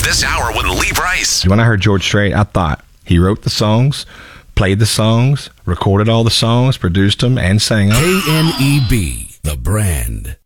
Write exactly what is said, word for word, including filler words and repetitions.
This hour with Lee Brice. When I heard George Strait, I thought he wrote the songs, played the songs, recorded all the songs, produced them, and sang them. K N E B, the brand.